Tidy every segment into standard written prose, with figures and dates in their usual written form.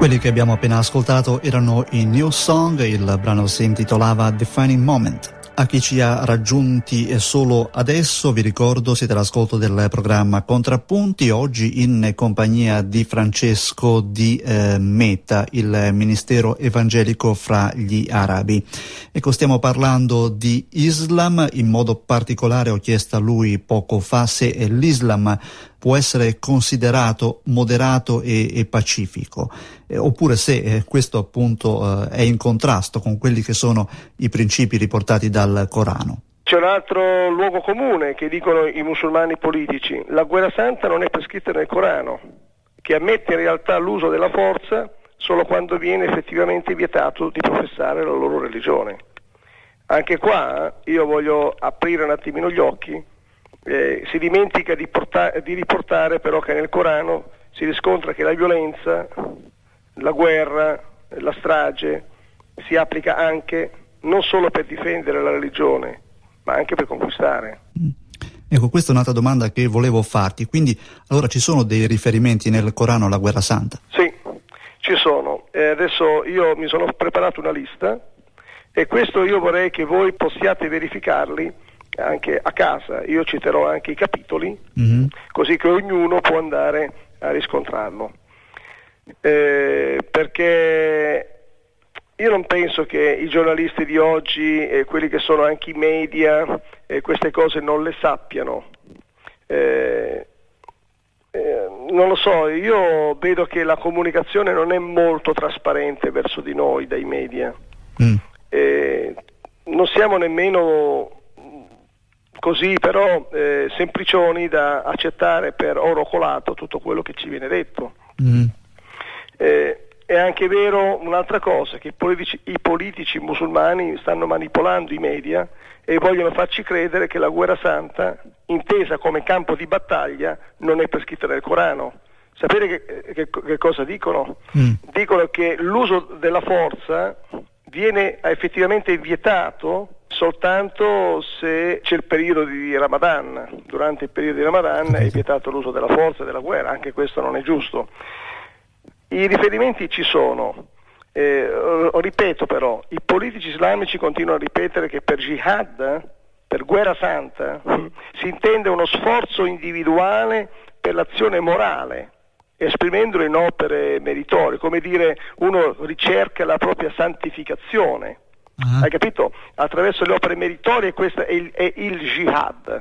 Quelli che abbiamo appena ascoltato erano i New Song, il brano si intitolava Defining Moment. A chi ci ha raggiunti solo adesso, vi ricordo, siete all'ascolto del programma Contrappunti, oggi in compagnia di Francesco di META, il Ministero Evangelico fra gli Arabi. Ecco, stiamo parlando di Islam, in modo particolare ho chiesto a lui poco fa se l'Islam può essere considerato moderato e pacifico, oppure se questo appunto è in contrasto con quelli che sono i principi riportati dal Corano. C'è un altro luogo comune che dicono i musulmani politici: la guerra santa non è prescritta nel Corano, che ammette in realtà l'uso della forza solo quando viene effettivamente vietato di professare la loro religione. Anche qua io voglio aprire un attimino gli occhi. Si dimentica di riportare però che nel Corano si riscontra che la violenza, la guerra, la strage si applica anche non solo per difendere la religione, ma anche per conquistare. Ecco, questa è un'altra domanda che volevo farti. Quindi, allora ci sono dei riferimenti nel Corano alla guerra santa? Sì, ci sono. Adesso io mi sono preparato una lista e questo io vorrei che voi possiate verificarli anche a casa. Io citerò anche i capitoli, così che ognuno può andare a riscontrarlo, perché io non penso che i giornalisti di oggi e quelli che sono anche i media queste cose non le sappiano. Non lo so, io vedo che la comunicazione non è molto trasparente verso di noi dai media. Non siamo nemmeno così però semplicioni da accettare per oro colato tutto quello che ci viene detto. È anche vero un'altra cosa, che i politici musulmani stanno manipolando i media e vogliono farci credere che la guerra santa, intesa come campo di battaglia, non è prescritta nel Corano. Sapete che cosa dicono? Dicono che l'uso della forza viene effettivamente vietato soltanto se c'è il periodo di Ramadan. Durante il periodo di Ramadan è vietato l'uso della forza e della guerra, anche questo non è giusto. I riferimenti ci sono, ripeto però, i politici islamici continuano a ripetere che per jihad, per guerra santa, si intende uno sforzo individuale per l'azione morale, esprimendolo in opere meritorie, come dire, uno ricerca la propria santificazione. Hai capito? Attraverso le opere meritorie, questo è il jihad.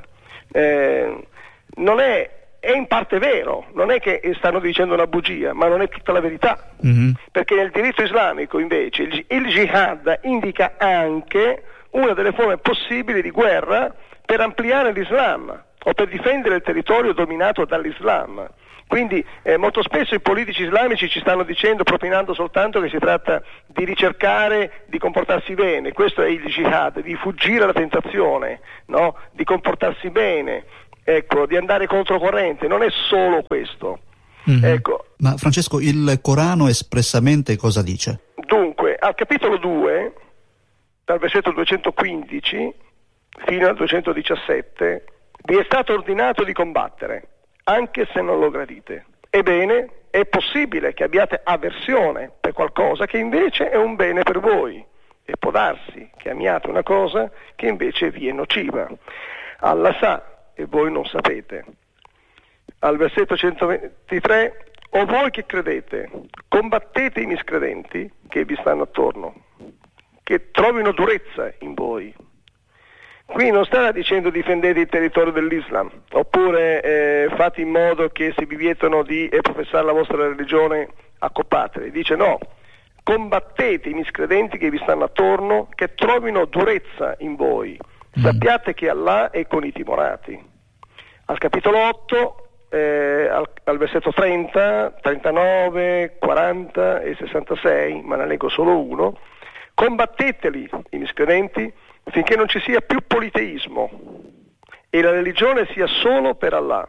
Non è in parte vero, non è che stanno dicendo una bugia, ma non è tutta la verità. Perché nel diritto islamico invece il jihad indica anche una delle forme possibili di guerra per ampliare l'Islam o per difendere il territorio dominato dall'Islam. Quindi molto spesso i politici islamici ci stanno dicendo, propinando soltanto, che si tratta di ricercare di comportarsi bene. Questo è il jihad, di fuggire alla tentazione, no? Di comportarsi bene, ecco, di andare controcorrente. Non è solo questo. Ecco. Ma Francesco, il Corano espressamente cosa dice? Dunque, al capitolo 2, dal versetto 215 fino al 217, vi è stato ordinato di combattere, anche se non lo gradite. Ebbene, è possibile che abbiate avversione per qualcosa che invece è un bene per voi, e può darsi che amiate una cosa che invece vi è nociva. Allah sa e voi non sapete. Al versetto 123, o voi che credete, combattete i miscredenti che vi stanno attorno, che trovino durezza in voi. Qui non sta dicendo difendete il territorio dell'Islam, oppure fate in modo che se vi vietano di professare la vostra religione accoppatevi. Dice no, combattete i miscredenti che vi stanno attorno, che trovino durezza in voi. Sappiate che Allah è con i timorati. Al capitolo 8, al versetto 30, 39, 40 e 66, ma ne leggo solo uno, combatteteli, i miscredenti, finché non ci sia più politeismo e la religione sia solo per Allah.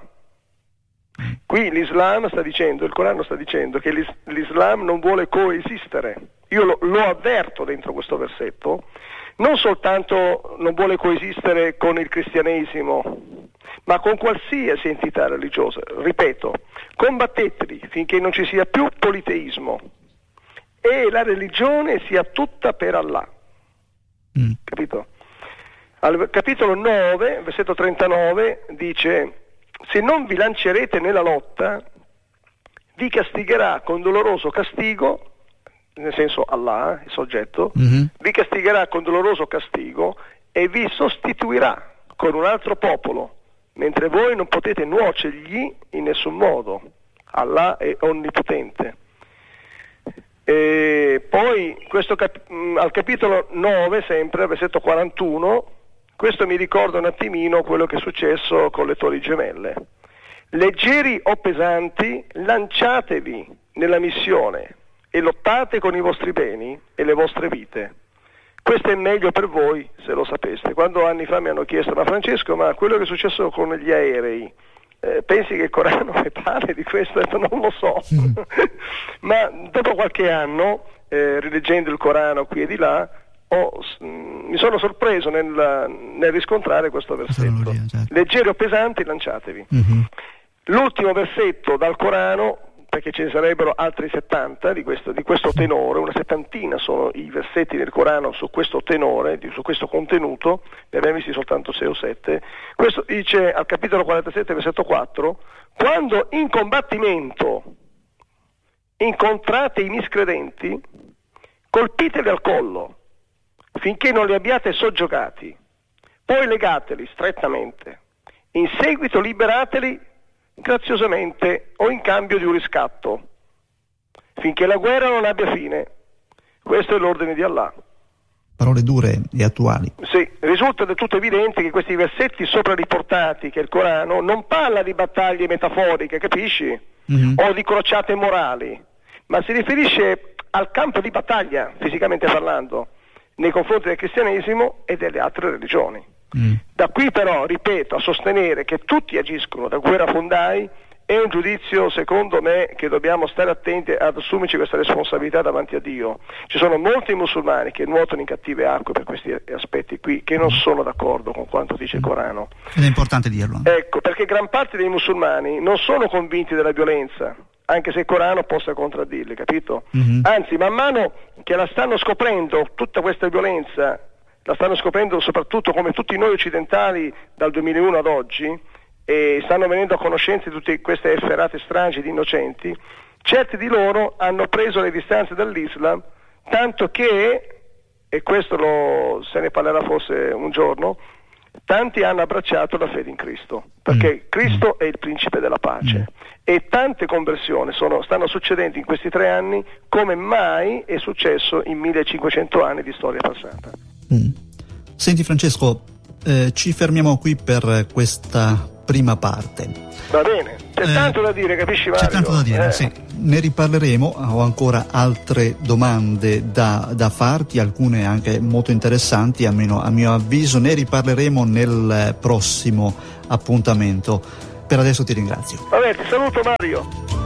Qui l'Islam sta dicendo, il Corano sta dicendo che l'Islam non vuole coesistere. Io lo avverto dentro questo versetto, non soltanto non vuole coesistere con il cristianesimo, ma con qualsiasi entità religiosa. Ripeto, combatteteli finché non ci sia più politeismo e la religione sia tutta per Allah. Capito? Al capitolo 9, versetto 39, dice: se non vi lancerete nella lotta, vi castigherà con doloroso castigo, nel senso Allah, il soggetto, vi castigherà con doloroso castigo e vi sostituirà con un altro popolo, mentre voi non potete nuocergli in nessun modo. Allah è onnipotente. E poi al capitolo 9, sempre, versetto 41, questo mi ricorda un attimino quello che è successo con le Torri Gemelle. Leggeri o pesanti, lanciatevi nella missione e lottate con i vostri beni e le vostre vite. Questo è meglio per voi se lo sapeste. Quando anni fa mi hanno chiesto: ma Francesco, ma quello che è successo con gli aerei, pensi che il Corano ne parli di questo? Non lo so. Ma dopo qualche anno, rileggendo il Corano qui e di là, mi sono sorpreso nel riscontrare questo versetto. Certo. Leggeri o pesanti, lanciatevi. L'ultimo versetto dal Corano, perché ce ne sarebbero altri 70 di questo tenore, una settantina sono i versetti del Corano su questo tenore, su questo contenuto, ne abbiamo visti soltanto 6 o 7. Questo dice al capitolo 47, versetto 4: quando in combattimento incontrate i miscredenti, colpiteli al collo finché non li abbiate soggiogati, poi legateli strettamente, in seguito liberateli graziosamente o in cambio di un riscatto, finché la guerra non abbia fine. Questo è l'ordine di Allah. Parole dure e attuali. Sì, risulta del tutto evidente che questi versetti sopra riportati, che il Corano non parla di battaglie metaforiche, capisci? O di crociate morali, ma si riferisce al campo di battaglia, fisicamente parlando, nei confronti del cristianesimo e delle altre religioni. Da qui però, ripeto, a sostenere che tutti agiscono da guerrafondai è un giudizio, secondo me, che dobbiamo stare attenti ad assumerci questa responsabilità davanti a Dio. Ci sono molti musulmani che nuotano in cattive acque per questi aspetti qui, che non sono d'accordo con quanto dice il Corano. Ed è importante dirlo. Ecco, perché gran parte dei musulmani non sono convinti della violenza, anche se il Corano possa contraddirli, capito? Anzi, man mano che la stanno scoprendo, tutta questa violenza, la stanno scoprendo soprattutto come tutti noi occidentali dal 2001 ad oggi, e stanno venendo a conoscenza di tutte queste efferate stragi di innocenti, certi di loro hanno preso le distanze dall'Islam, tanto che, e questo se ne parlerà forse un giorno, tanti hanno abbracciato la fede in Cristo, perché Cristo è il principe della pace, e tante conversioni stanno succedendo in questi 3 anni come mai è successo in 1500 anni di storia passata. Senti Francesco, ci fermiamo qui per questa prima parte. Va bene, c'è tanto da dire, capisci Mario? C'è tanto da dire, sì. Ne riparleremo, ho ancora altre domande da farti, alcune anche molto interessanti, almeno a mio avviso, ne riparleremo nel prossimo appuntamento. Per adesso ti ringrazio. Vabbè, ti saluto Mario.